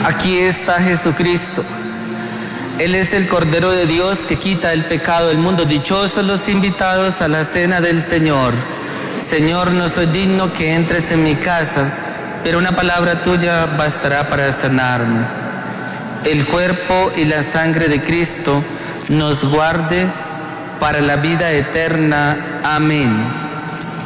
Aquí está Jesucristo. Él es el Cordero de Dios que quita el pecado del mundo. Dichosos los invitados a la cena del Señor. Señor, no soy digno que entres en mi casa, pero una palabra tuya bastará para sanarme. El cuerpo y la sangre de Cristo nos guarde para la vida eterna. Amén.